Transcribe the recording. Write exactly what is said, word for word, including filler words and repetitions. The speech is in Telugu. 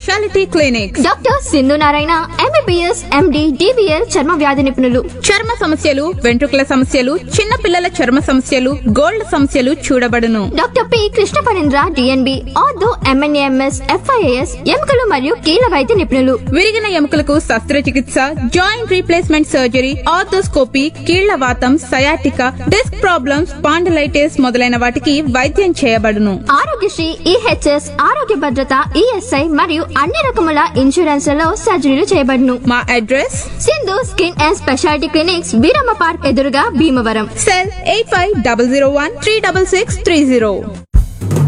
Speciality clinics. Doctor Sindhu Narayana MBBS MD DBL చర్మ వ్యాధి నిపుణులు. చర్మ సమస్యలు, వెంట్రుకల సమస్యలు, చిన్న పిల్లల చర్మ సమస్యలు, గోల్డ్ సమస్యలు చూడబడును. Doctor P Krishna Parendra DNB ortho MNAMS FIAS ఎముకలు మరియు కీళ్ళ వైద్య నిపుణులు. విరిగిన ఎముకలకు శస్త్రచికిత్స, జాయింట్ రీప్లేస్మెంట్ సర్జరీ, ఆర్థోస్కోపీ, కీళ్ల వాతం, సయాటికా, డిస్క్ ప్రాబ్లమ్స్, పాండలైటిస్ మొదలైన వాటికి వైద్యం చేయబడును. ఆరోగ్యశ్రీ, ఈహెచ్ఎస్, ఆరోగ్య భద్రత, ఈఎస్ఐ మరియు అన్ని రకముల ఇన్సూరెన్స్లలో సర్జరీలు చేయబడును. మా address Sindhu skin and speciality clinics, Veeramma park ఎదురుగా Bhimavaram. Cell eight five double zero one three double six three zero.